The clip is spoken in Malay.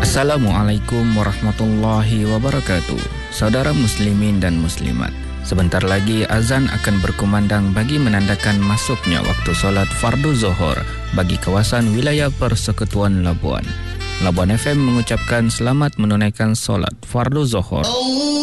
Assalamualaikum warahmatullahi wabarakatuh. Saudara muslimin dan muslimat, sebentar lagi azan akan berkumandang bagi menandakan masuknya waktu solat fardu zuhur bagi kawasan wilayah Persekutuan Labuan. Labuan FM mengucapkan selamat menunaikan solat fardu zuhur.